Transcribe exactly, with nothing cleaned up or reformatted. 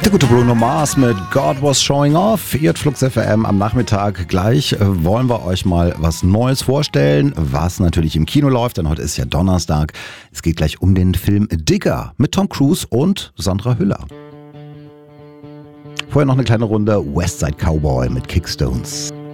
Der gute Bruno Mars mit God Was Showing Off. Ihr hört Flux F M am Nachmittag. Gleich äh, wollen wir euch mal was Neues vorstellen, was natürlich im Kino läuft, denn heute ist ja Donnerstag. Es geht gleich um den Film Digger mit Tom Cruise und Sandra Hüller. Vorher noch eine kleine Runde West Side Cowboy mit Kickstones.